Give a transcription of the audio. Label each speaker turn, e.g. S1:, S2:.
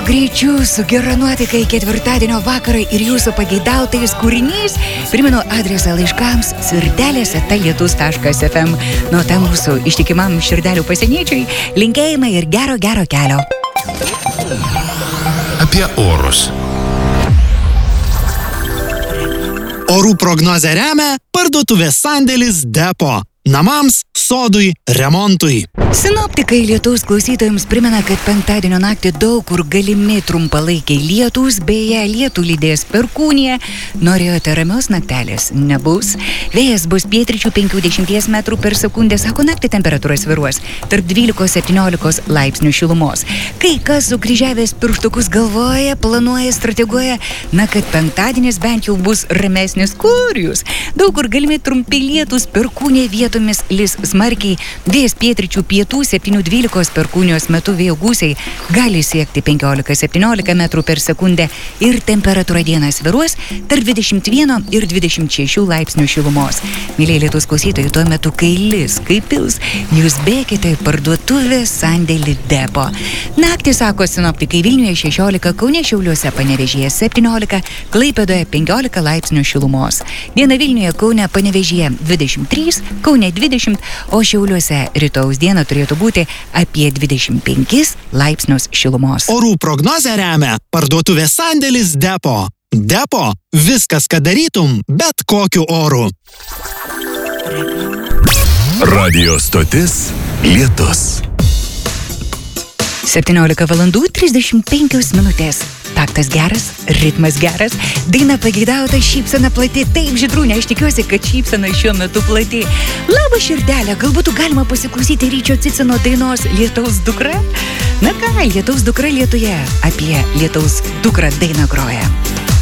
S1: greičiu, su gera nuotaika į ketvirtadienio vakarą ir jūsų pageidautais kūrinys. Primenu adresą laiškams sirdelės@lietus.fm. Nuo tam mūsų ištikimam širdelių pasieniečiui linkėjimai ir gero kelio.
S2: Apie orus.
S3: Orų prognozę remia parduotuvės sandėlis Depo. Namams, sodui, remontui.
S1: Sinoptikai lietaus klausytojams primena, kad penktadienio naktį daug kur galimi trumpalaikiai lietūs, beje, lietų lydės perkūnija. Norėjote ramios naktelės? Nebus. Vėjas bus pietryčių 50 metrų per sekundę, sako, naktį temperatūra svyruos tarp 12-17 laipsnių šilumos. Kai kas sukryžiavęs pirštukus galvoja, planuoja, strateguoja, na, kad penktadienis bent jau bus ramesnis. Kur jūs? Daug kur galimi trumpi lietūs, perkūnija vietomis lis smarkiai, vėjas pietryčių pietų 7-12 perkūnijos metu vėjo gūsiai gali siekti 15-17 metrų per sekundę ir temperatūra dieną svyruos tarp 21 ir 26 laipsnių šilumos. Mėlyje lietus klausytojai, tuo metu, kai lis, kai pils, jūs bėkite į parduotuvę sandėlį Depo. Naktį, sako sinoptikai, Vilniuje 16, Kaune, Šiauliuose, Panevėžyje 17, Klaipėdoje 15 laipsnių šilumos. Diena Vilniuje, Kaune, Panevėžyje 23, Kaune 20, o Šiauliuose rytojaus dieną turėtų būti apie 25 laipsnius šilumos.
S3: Orų prognozę remia parduotuvės sandėlis Depo. Depo – viskas, ką darytum, bet kokiu oru.
S2: Radio stotis Lietus.
S1: 17 valandų 35 minutės. Taktas geras, ritmas geras, daina pageidauta, šypsena plati. Taip, Žydrūnė, aš tikiuosi, kad šypsena šiuo metu plati. Labą širdelę, gal būtų galima pasiklausyti Ryčio Cicino dainos Lietaus dukra? Na ką, Lietaus dukra lietuje, apie Lietaus dukrą dainą groja.